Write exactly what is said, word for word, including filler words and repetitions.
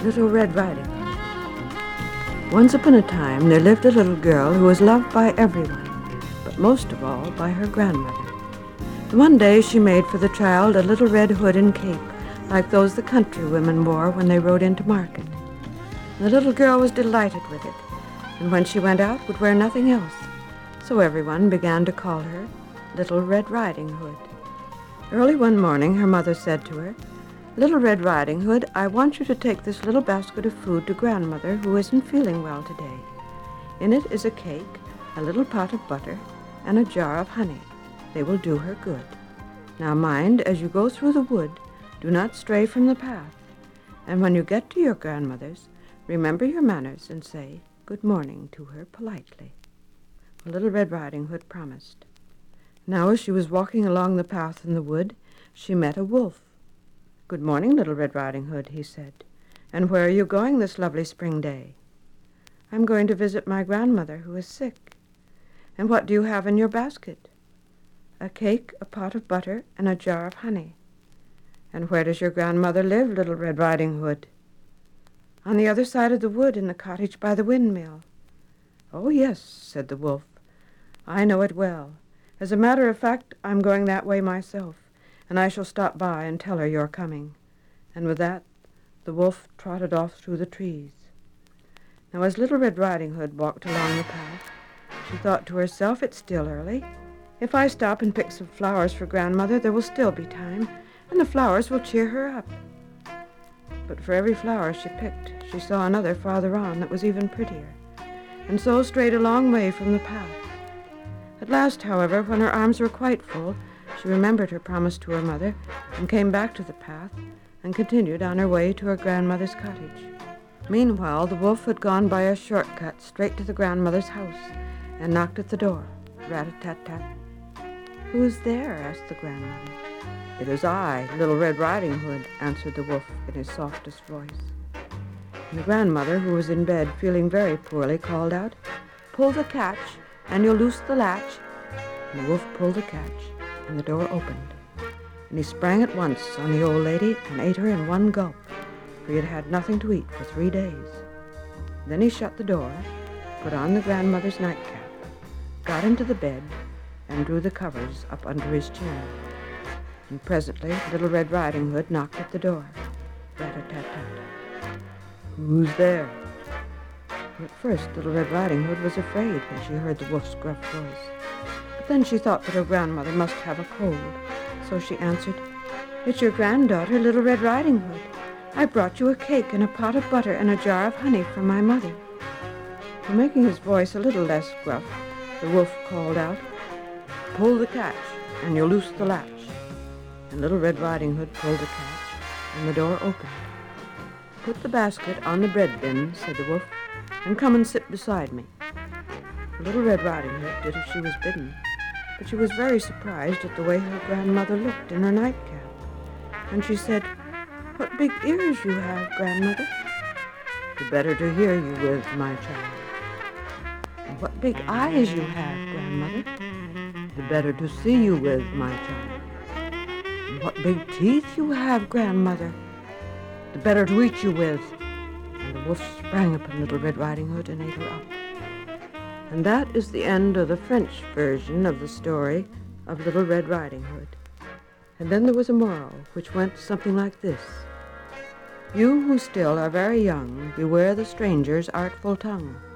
Little Red Riding Hood. Once upon a time there lived a little girl who was loved by everyone, but most of all by her grandmother. One day she made for the child a little red hood and cape, like those the country women wore when they rode into market. The little girl was delighted with it, and when she went out would wear nothing else, so everyone began to call her Little Red Riding Hood. Early one morning her mother said to her, "Little Red Riding Hood, I want you to take this little basket of food to Grandmother, who isn't feeling well today. In it is a cake, a little pot of butter, and a jar of honey. They will do her good. Now mind, as you go through the wood, do not stray from the path. And when you get to your grandmother's, remember your manners and say good morning to her politely." Little Red Riding Hood promised. Now as she was walking along the path in the wood, she met a wolf. "Good morning, Little Red Riding Hood," he said. "And where are you going this lovely spring day?" "I'm going to visit my grandmother, who is sick." "And what do you have in your basket?" "A cake, a pot of butter, and a jar of honey." "And where does your grandmother live, Little Red Riding Hood?" "On the other side of the wood, in the cottage by the windmill." "Oh, yes," said the wolf. "I know it well. As a matter of fact, I'm going that way myself, and I shall stop by and tell her you're coming." And with that, the wolf trotted off through the trees. Now, as Little Red Riding Hood walked along the path, she thought to herself, "It's still early. If I stop and pick some flowers for Grandmother, there will still be time, and the flowers will cheer her up." But for every flower she picked, she saw another farther on that was even prettier, and so strayed a long way from the path. At last, however, when her arms were quite full, she remembered her promise to her mother and came back to the path and continued on her way to her grandmother's cottage. Meanwhile, the wolf had gone by a shortcut straight to the grandmother's house and knocked at the door. Rat-a-tat-tat. "Who's there?" asked the grandmother. "It is I, Little Red Riding Hood," answered the wolf in his softest voice. And the grandmother, who was in bed feeling very poorly, called out, "Pull the catch, and you'll loose the latch." And the wolf pulled the catch, and the door opened, and he sprang at once on the old lady and ate her in one gulp, for he had had nothing to eat for three days. Then he shut the door, put on the grandmother's nightcap, got into the bed, and drew the covers up under his chin. And presently Little Red Riding Hood knocked at the door. Rat-a-tat-tat. "Who's there?" At first Little Red Riding Hood was afraid when she heard the wolf's gruff voice. But then she thought that her grandmother must have a cold, so she answered, "It's your granddaughter, Little Red Riding Hood. I brought you a cake and a pot of butter and a jar of honey from my mother." And making his voice a little less gruff, the wolf called out, "Pull the catch, and you'll loose the latch." And Little Red Riding Hood pulled the catch, and the door opened. "Put the basket on the bread bin," said the wolf, "and come and sit beside me." Little Red Riding Hood did as she was bidden, but she was very surprised at the way her grandmother looked in her nightcap. And she said, "What big ears you have, Grandmother." "The better to hear you with, my child." "And what big eyes you have, Grandmother." "The better to see you with, my child." "And what big teeth you have, Grandmother." "The better to eat you with." And the wolf sprang upon Little Red Riding Hood and ate her up. And that is the end of the French version of the story of Little Red Riding Hood. And then there was a moral, which went something like this: "You who still are very young, beware the stranger's artful tongue.